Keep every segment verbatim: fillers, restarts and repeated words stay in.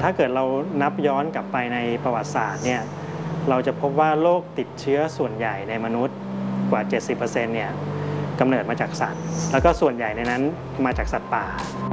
ถ้าเกิดเรานับย้อนกลับไปในประวัติศาสตร์เนี่ยเราจะพบว่าโรคติดเชื้อส่วนใหญ่ในมนุษย์กว่า เจ็ดสิบเปอร์เซ็นต์ เนี่ยกำเนิดมาจากสัตว์แล้วก็ส่วนใหญ่ในนั้นมาจากสัตว์ป่า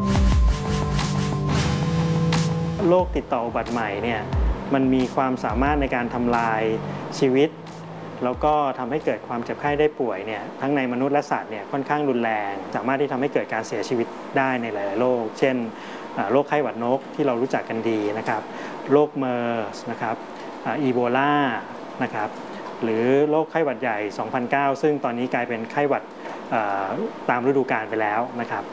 โรคติดต่ออุบัติใหม่เนี่ยมันมีความสามารถในการทำลายชีวิตแล้วก็ทำให้เกิดความเจ็บไข้ได้ป่วยเนี่ยทั้งในมนุษย์และสัตว์เนี่ยค่อนข้างรุนแรงสามารถที่ทำให้เกิดการเสียชีวิตได้ในหลายๆโรคเช่นโรคไข้หวัดนกที่เรารู้จักกันดีนะครับโรคเมอร์สนะครับอีโบลานะครับหรือโรคไข้หวัดใหญ่ สองพันเก้า ซึ่งตอนนี้กลายเป็นไข้หวัดตามฤดูกาลไปแล้วนะครับ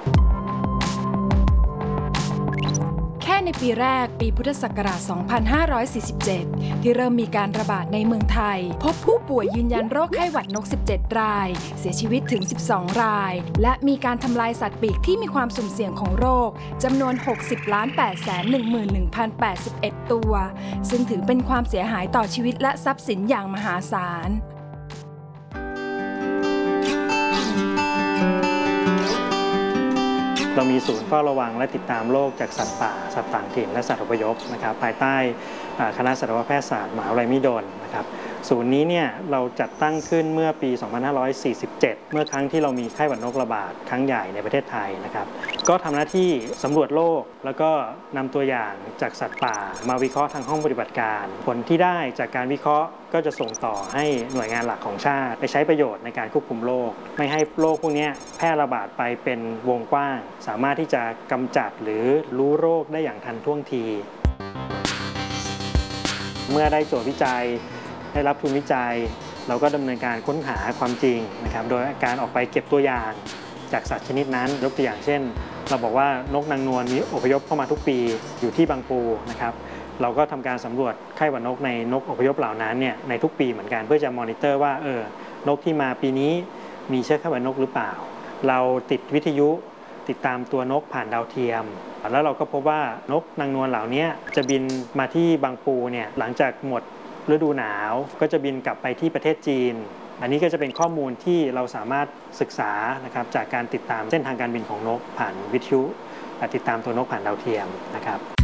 แค่ในปีแรกปีพุทธศักราช สองพันห้าร้อยสี่สิบเจ็ด ที่เริ่มมีการระบาดในเมืองไทยพบผู้ป่วยยืนยันโรคไข้หวัดนก สิบเจ็ด รายเสียชีวิตถึง สิบสอง รายและมีการทำลายสัตว์ปีกที่มีความสุ่มเสี่ยงของโรคจำนวน หกสิบล้านแปดแสนหนึ่งหมื่นหนึ่งพันแปดสิบเอ็ด ตัวซึ่งถือเป็นความเสียหายต่อชีวิตและทรัพย์สินอย่างมหาศาลเรามีศูนย์เฝ้าระวังและติดตามโรคจากสัตว์ป่าสัตว์ต่างถิ่นและสัตว์อพยพนะครับภายใต้คณะสัตวแพทยศาสตร์มหาวิทยาลัยมหิดลนะครับศูนย์นี้เนี่ยเราจัดตั้งขึ้นเมื่อปี สองพันห้าร้อยสี่สิบเจ็ด เมื่อครั้งที่เรามีไข้หวัดนกระบาดครั้งใหญ่ในประเทศไทยนะครับก็ทำหน้าที่สำรวจโรคแล้วก็นำตัวอย่างจากสัตว์ป่ามาวิเคราะห์ทางห้องปฏิบัติการผลที่ได้จากการวิเคราะห์ก็จะส่งต่อให้หน่วยงานหลักของชาติไปใช้ประโยชน์ในการควบคุมโรคไม่ให้โรคพวกนี้แพร่ระบาดไปเป็นวงกว้างสามารถที่จะกำจัดหรือรู้โรคได้อย่างทันท่วงทีเมื่อได้โจทย์วิจัยได้รับทุนวิจัยเราก็ดำเนินการค้นหาความจริงนะครับโดยการออกไปเก็บตัวอย่างจากสัตว์ชนิดนั้นยกตัวอย่างเช่นเราบอกว่านกนางนวลมีอพยพเข้ามาทุกปีอยู่ที่บางปูนะครับเราก็ทำการสำรวจไข้หวัดนกในนกอพยพเหล่านั้นเนี่ยในทุกปีเหมือนกันเพื่อจะมอนิเตอร์ว่าเออนกที่มาปีนี้มีเชื้อไข้หวัดนกหรือเปล่าเราติดวิทยุติดตามตัวนกผ่านดาวเทียมแล้วเราก็พบว่านกนางนวลเหล่านี้จะบินมาที่บางปูเนี่ยหลังจากหมดฤดูหนาวก็จะบินกลับไปที่ประเทศจีนอันนี้ก็จะเป็นข้อมูลที่เราสามารถศึกษานะครับจากการติดตามเส้นทางการบินของนกผ่านวิทยุติดตามตัวนกผ่านดาวเทียมนะครับ